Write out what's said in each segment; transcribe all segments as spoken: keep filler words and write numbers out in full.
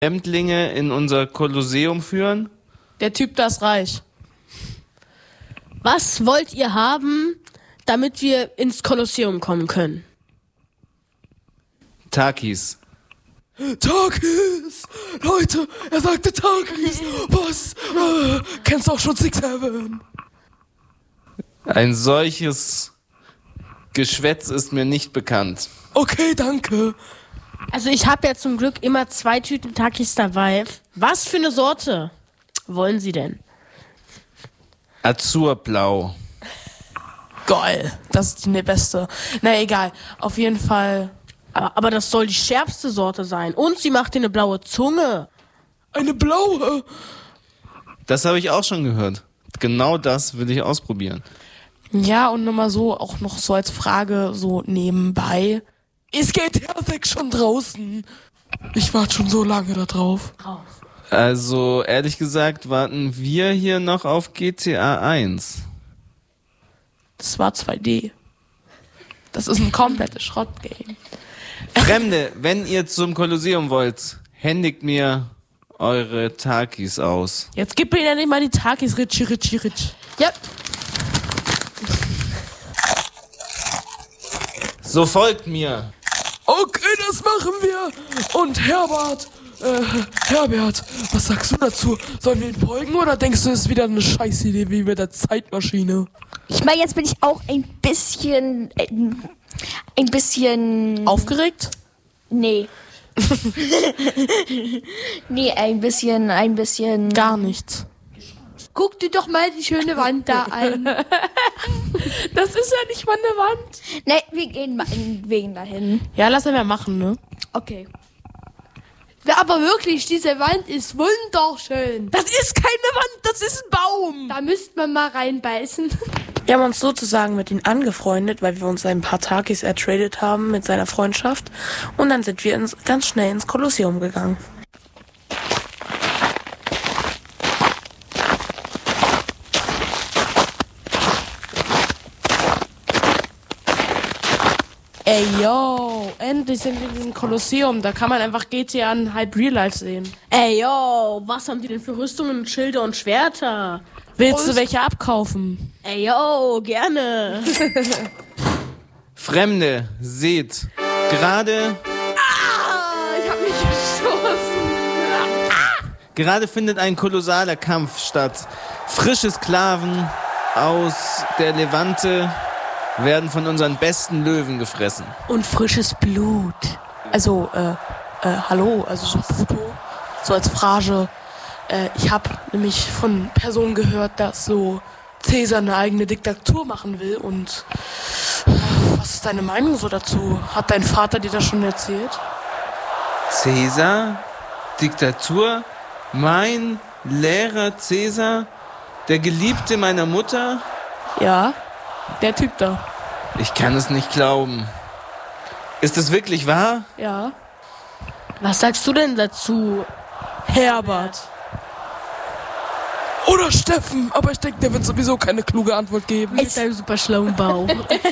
Fremdlinge in unser Kolosseum führen? Der Typ da ist reich. Was wollt ihr haben, damit wir ins Kolosseum kommen können? Takis. Takis! Leute, er sagte Takis! Was? Äh, kennst du auch schon Six Heaven? Ein solches Geschwätz ist mir nicht bekannt. Okay, danke. Also ich habe ja zum Glück immer zwei Tüten Takis dabei. Was für eine Sorte wollen Sie denn? Azurblau. Geil. Das ist die beste. Na egal. Auf jeden Fall. Aber, aber das soll die schärfste Sorte sein. Und sie macht dir eine blaue Zunge. Eine blaue? Das habe ich auch schon gehört. Genau das will ich ausprobieren. Ja, und nochmal so, auch noch so als Frage, so nebenbei. Ist G T A sechs schon draußen? Ich warte schon so lange da drauf. Also, ehrlich gesagt, warten wir hier noch auf G T A eins. Das war zwei D. Das ist ein komplettes Schrottgame. Fremde, wenn ihr zum Kolosseum wollt, händigt mir eure Takis aus. Jetzt gib mir ja nicht mal die Takis, Ritchie, Ritchie, Ritch. Ja. So folgt mir. Okay, das machen wir. Und Herbert, äh, Herbert, was sagst du dazu? Sollen wir ihn folgen oder denkst du, es ist wieder eine Scheißidee wie mit der Zeitmaschine? Ich meine, jetzt bin ich auch ein bisschen, ein, ein bisschen... Aufgeregt? Nee. nee, ein bisschen, ein bisschen... Gar nichts. Guck dir doch mal die schöne Wand da an. Das ist ja nicht mal eine Wand. Nee, wir gehen mal wegen dahin. Ja, lass ihn ja machen, ne? Okay. Ja, aber wirklich, diese Wand ist wunderschön. Das ist keine Wand, das ist ein Baum. Da müsste man mal reinbeißen. Wir haben uns sozusagen mit ihm angefreundet, weil wir uns ein paar Takis ertradet haben mit seiner Freundschaft. Und dann sind wir ins, ganz schnell ins Kolosseum gegangen. Ey, yo, endlich sind wir in diesem Kolosseum. Da kann man einfach G T A in halb Real Life sehen. Ey, yo, was haben die denn für Rüstungen, Schilde und Schwerter? Willst du welche abkaufen? Ey, yo, gerne. Fremde, seht, gerade... Ah, ich hab mich gestoßen. Ah! Gerade findet ein kolossaler Kampf statt. Frische Sklaven aus der Levante werden von unseren besten Löwen gefressen. Und frisches Blut. Also, äh, äh, hallo, also so Puto, so als Phrase. Äh, ich habe nämlich von Personen gehört, dass so Cäsar eine eigene Diktatur machen will. Und äh, was ist deine Meinung so dazu? Hat dein Vater dir das schon erzählt? Cäsar? Diktatur? Mein Lehrer Cäsar? Der Geliebte meiner Mutter? Ja, der Typ da. Ich kann es nicht glauben. Ist es wirklich wahr? Ja. Was sagst du denn dazu, Herbert? Oder Steffen, aber ich denke, der wird sowieso keine kluge Antwort geben. mit deinem super schlauen Bauch?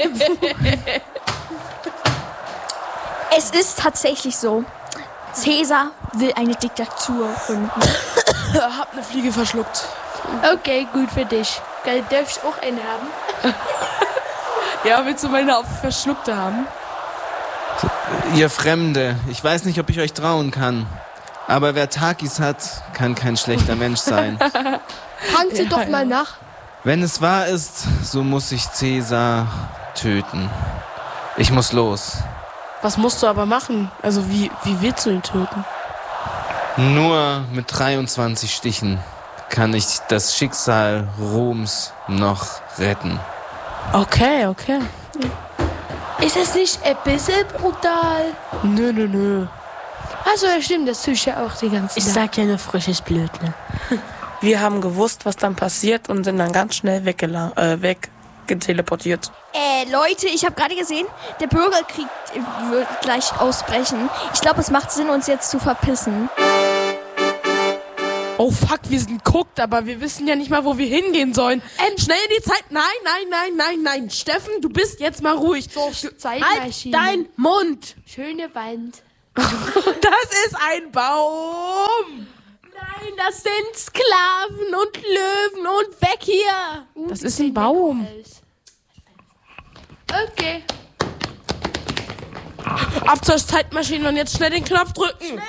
Es ist tatsächlich so. Cäsar will eine Diktatur gründen. Hab eine Fliege verschluckt. Okay, gut für dich. Darf ich auch einen haben? Ja, willst du meine verschluckte haben? Ihr Fremde, ich weiß nicht, ob ich euch trauen kann. Aber wer Takis hat, kann kein schlechter Mensch sein. Fragen Sie Ja, doch mal ja. nach. Wenn es wahr ist, so muss ich Cäsar töten. Ich muss los. Was musst du aber machen? Also wie, wie willst du ihn töten? Nur mit dreiundzwanzig Stichen kann ich das Schicksal Roms noch retten. Okay, okay. Ist es nicht ein bisschen brutal? Nö, nö, nö. Also, ja, stimmt, das tue ich ja auch die ganze Ich Zeit. sag ja nur frisches Blut, ne? Wir haben gewusst, was dann passiert und sind dann ganz schnell weggela- äh, weggeteleportiert. Äh, Leute, ich habe gerade gesehen, der Bürgerkrieg äh, wird gleich ausbrechen. Ich glaube, es macht Sinn, uns jetzt zu verpissen. Oh fuck, wir sind guckt, aber wir wissen ja nicht mal, wo wir hingehen sollen. Ähm, schnell in die Zeit. Nein, nein, nein, nein, nein. Steffen, du bist jetzt mal ruhig. So, Halt Zeitmaschine. dein Mund! Schöne Wand. Das ist ein Baum. Nein, das sind Sklaven und Löwen und weg hier. Das ist ein Baum. Okay. Ab zur Zeitmaschine und jetzt schnell den Knopf drücken.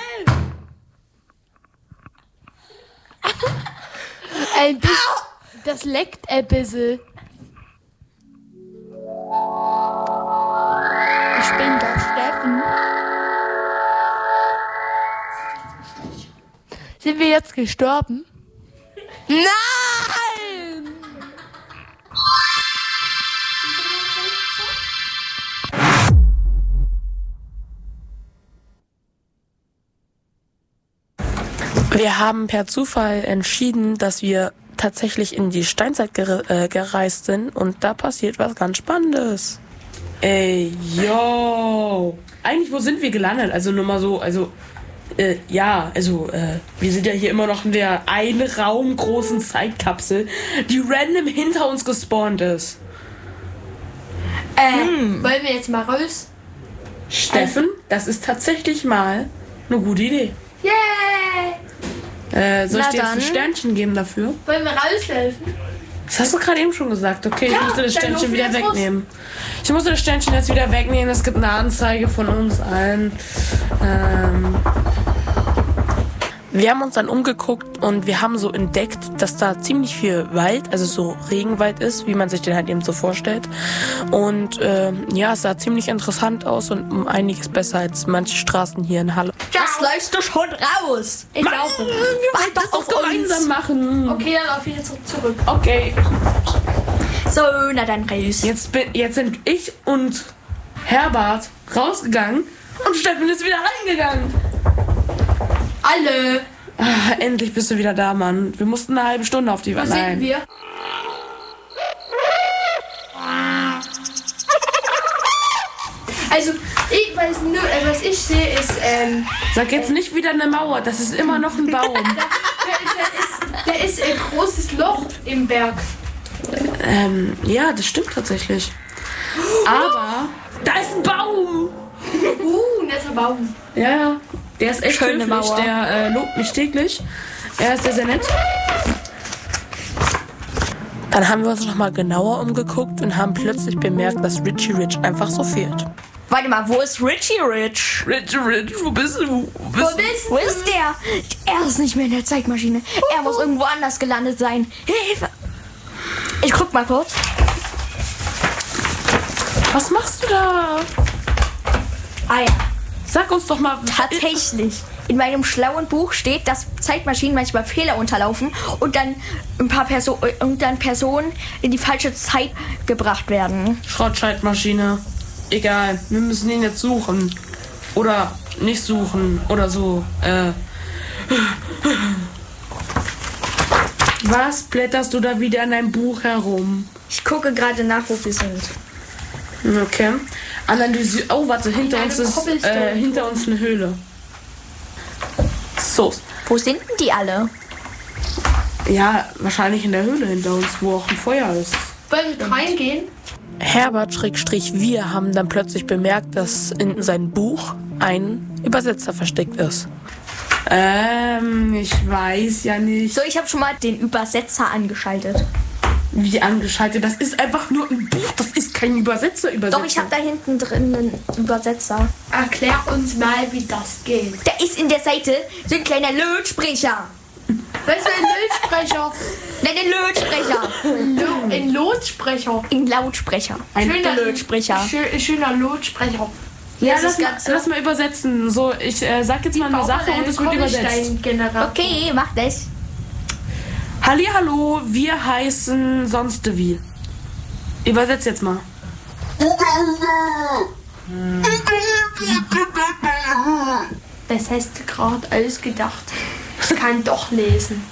Ein bisschen, das leckt ein bisschen. Ich bin der Steffen. Sind wir jetzt gestorben? Nein! Wir haben per Zufall entschieden, dass wir tatsächlich in die Steinzeit ger äh, gereist sind und da passiert was ganz Spannendes. Ey, yo! Eigentlich, wo sind wir gelandet? Also nur mal so, also, äh, ja, also, äh, wir sind ja hier immer noch in der einraumgroßen Zeitkapsel, die random hinter uns gespawnt ist. Äh, hm. Wollen wir jetzt mal raus? Steffen, das ist tatsächlich mal eine gute Idee. Yay! Äh, soll ich Na dir jetzt ein dann. Sternchen geben dafür? Wollen wir raushelfen? Das hast du gerade eben schon gesagt. Okay, ich Ja, musste das dann Sternchen laufen wir wieder jetzt raus. wegnehmen. Ich musste das Sternchen jetzt wieder wegnehmen. Es gibt eine Anzeige von uns allen. Ähm wir haben uns dann umgeguckt und wir haben so entdeckt, dass da ziemlich viel Wald, also so Regenwald ist, wie man sich den halt eben so vorstellt. Und ähm, ja, es sah ziemlich interessant aus und um einiges besser als manche Straßen hier in Halle. Das läufst du schon raus. Ich laufe. Warte Lass auf das gemeinsam uns. machen. Okay, dann laufe ich jetzt zurück. Okay. So, na dann raus. Jetzt, bin, jetzt sind ich und Herbert rausgegangen und Steffen ist wieder reingegangen. Alle. Ah, endlich bist du wieder da, Mann. Wir mussten eine halbe Stunde auf die Wo Wand. sind wir? Also, ich weiß nur, äh, was ich sehe, ist, ähm, Sag jetzt nicht wieder eine Mauer, das ist immer noch ein Baum. da, da, ist, da ist ein großes Loch im Berg. ähm, ja, das stimmt tatsächlich. Aber da ist ein Baum. Uh, ein netter Baum. Ja, ja. Der ist echt Schöne höflich, Mauer. der äh, lobt mich täglich. Er ist sehr, sehr nett. Dann haben wir uns nochmal genauer umgeguckt und haben plötzlich bemerkt, dass Richie Rich einfach so fehlt. Warte mal, wo ist Richie Rich? Richie Rich, wo bist du? Wo Wo bist Wo ist der? Er ist nicht mehr in der Zeitmaschine. Er muss irgendwo anders gelandet sein. Hilfe! Ich guck mal kurz. Was machst du da? Ah ja. Sag uns doch mal. Tatsächlich. In meinem schlauen Buch steht, dass Zeitmaschinen manchmal Fehler unterlaufen und dann ein paar Perso und dann Personen in die falsche Zeit gebracht werden. Schrottscheidmaschine. Egal, wir müssen ihn jetzt suchen. Oder nicht suchen. Oder so. Äh. Was blätterst du da wieder in deinem Buch herum? Ich gucke gerade nach, wo wir sind. Okay. Analyse. Oh, warte, hinter In uns einem ist Cobblestone. äh, hinter uns eine Höhle. So. Wo sind denn die alle? Ja, wahrscheinlich in der Höhle hinter uns, wo auch ein Feuer ist. Wollen wir reingehen? Herbert Schrägstrich wir haben dann plötzlich bemerkt, dass in seinem Buch ein Übersetzer versteckt ist. Ähm, ich weiß ja nicht. So, ich habe schon mal den Übersetzer angeschaltet. Wie angeschaltet? Das ist einfach nur ein Buch, das ist kein Übersetzer. Übersetzer. Doch, ich habe da hinten drin einen Übersetzer. Erklär uns mal, wie das geht. Da ist in der Seite so ein kleiner Lautsprecher. Was für ein Lautsprecher? Nein, ein Lautsprecher. Lo ein Lautsprecher. Ein Lautsprecher. Ein Schöner Lautsprecher. Schö schöner Lautsprecher. Ja, Jetzt lass das mal, Ganze. lass mal übersetzen. So, ich äh, sag jetzt mal eine Sache und es wird übersetzt. Generator. Okay, mach das. Hallihallo, wir heißen sonst wie. Übersetzt jetzt mal. Das hast du gerade alles gedacht. Ich kann doch lesen.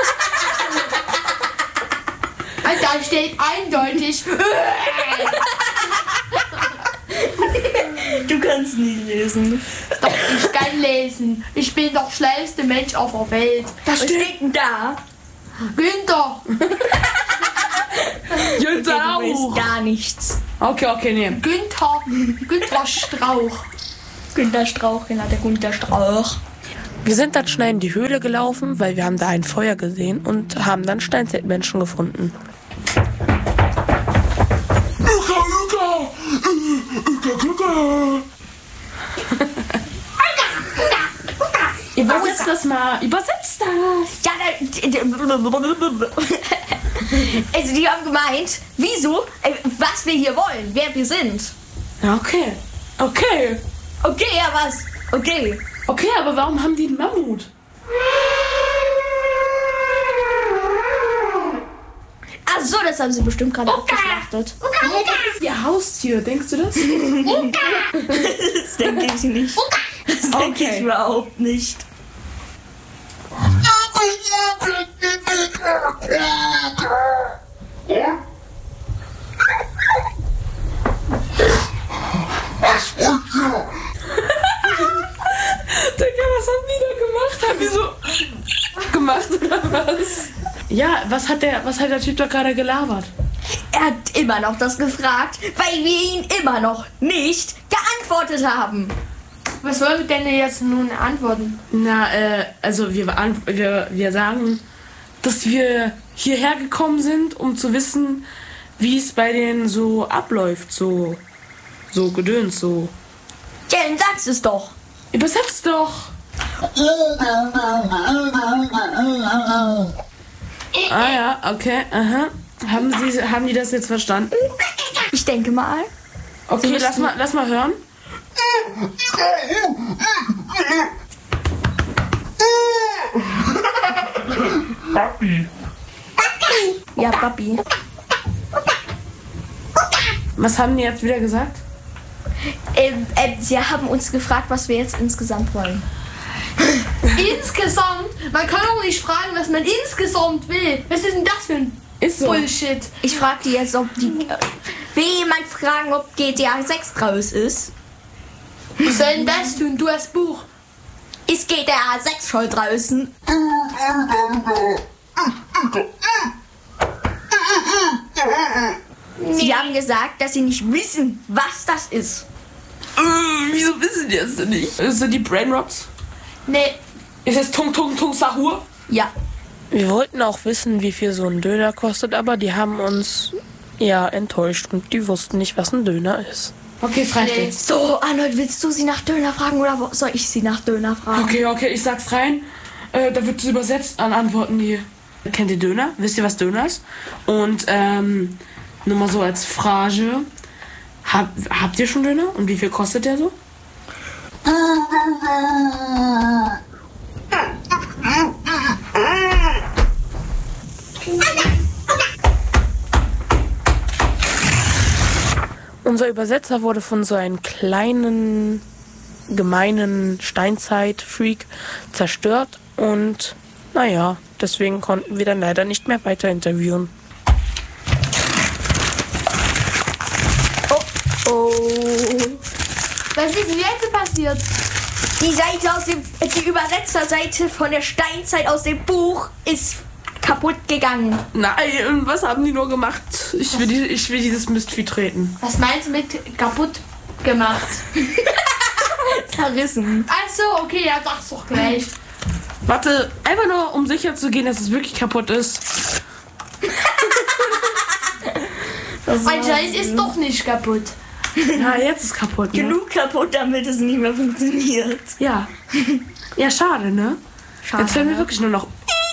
Und da steht eindeutig. Du kannst nie lesen. Doch, ich kann lesen. Ich bin der schnellste Mensch auf der Welt. Was steht denn da? Günther. Günther Du weißt gar nichts. Okay, okay, nee. Günther. Günther Strauch. Günter Strauch, genau, der Günter Strauch. Wir sind dann schnell in die Höhle gelaufen, weil wir haben da ein Feuer gesehen und haben dann Steinzeitmenschen gefunden. Luca, Luca! Luca, Luca! Übersetzt das mal. Übersetzt das. Ja, da, also die haben gemeint, wieso, äh, was wir hier wollen, wer wir sind. Ja, okay. Okay. Okay, ja, was? Okay. Okay, aber warum haben die einen Mammut? Ach so, das haben sie bestimmt gerade abgeschlachtet. Nee, das ist ihr Haustier. Denkst du das? Das denke ich nicht. Das denke ich überhaupt nicht. Digga, was haben die da gemacht? Haben die so gemacht oder was? Ja, was hat der, was hat der Typ da gerade gelabert? Er hat immer noch das gefragt, weil wir ihn immer noch nicht geantwortet haben. Was wollen wir denn jetzt nun antworten? Na, äh, also wir, beant- wir, wir sagen, dass wir hierher gekommen sind, um zu wissen, wie es bei denen so abläuft, so, so gedöns, so. Ja, dann sagst es doch. Übersetzt doch! Ah ja, okay, aha. Haben, Sie, haben die das jetzt verstanden? Ich denke mal. Okay, lass mal, lass mal hören. Ja, Papi. Was haben die jetzt wieder gesagt? Ähm, ähm, sie haben uns gefragt, was wir jetzt insgesamt wollen. Insgesamt? Man kann doch nicht fragen, was man insgesamt will. Was ist denn das für ein Ist so. Bullshit? Ich frage die jetzt, ob die... Äh, will jemand fragen, ob G T A sechs draus ist? Was soll denn das tun? Du hast Buch. Ist G T A sechs schon draußen? Sie haben gesagt, dass sie nicht wissen, was das ist. Äh, wieso wissen die es denn nicht? Sind die Brainrots? Nee. Ist es Tung Tung Tung Sahur? Ja. Wir wollten auch wissen, wie viel so ein Döner kostet, aber die haben uns ja enttäuscht und die wussten nicht, was ein Döner ist. Okay, es reicht jetzt. So, Arnold, willst du sie nach Döner fragen oder wo- soll ich sie nach Döner fragen? Okay, okay, ich sag's rein. Äh, da wird es übersetzt an Antworten die. Kennt ihr Döner? Wisst ihr, was Döner ist? Und ähm, nur mal so als Frage. Hab, habt ihr schon Döner? Und wie viel kostet der so? Unser Übersetzer wurde von so einem kleinen, gemeinen Steinzeit-Freak zerstört und naja, deswegen konnten wir dann leider nicht mehr weiter interviewen. Oh. Was ist denn jetzt passiert? Die Seite aus dem... Die Übersetzerseite von der Steinzeit aus dem Buch ist kaputt gegangen. Nein, was haben die nur gemacht? Ich will, die, ich will dieses Mistvieh treten. Was meinst du mit kaputt gemacht? Zerrissen. Ach so, okay, ja, sag's doch gleich. Warte, einfach nur, um sicher zu gehen, dass es wirklich kaputt ist. Anscheinend ist doch nicht kaputt. Ja, jetzt ist kaputt, ne? Genug kaputt, damit es nicht mehr funktioniert. Ja. Ja, schade, ne? Schade, Jetzt hören wir ne? wirklich nur noch.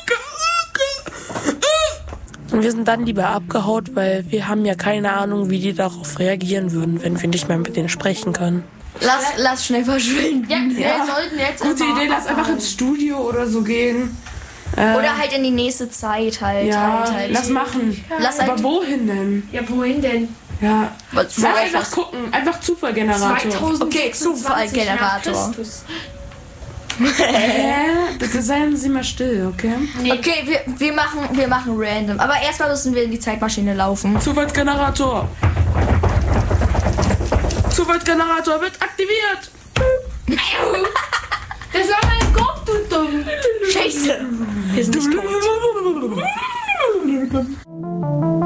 Und wir sind dann lieber abgehaut, weil wir haben ja keine Ahnung, wie die darauf reagieren würden, wenn wir nicht mehr mit denen sprechen können. Lass, lass schnell verschwinden. Ja, wir sollten jetzt Gute Idee, lass einfach ins Studio oder so gehen. Äh, Oder halt in die nächste Zeit halt. ja, halt, halt. lass machen. Lass Aber halt... wohin denn? Ja, wohin denn? Ja. Was, Lass einfach gucken. Einfach Zufallgenerator. Okay, Zufallgenerator. nach Christus. Hä? Bitte seien Sie mal still, okay? Okay, wir, wir, machen, wir machen random. Aber erstmal müssen wir in die Zeitmaschine laufen. Zufallsgenerator. Zufallsgenerator wird aktiviert. Das war mein Kopf, du dumm. Scheiße. Wir sind nicht tot.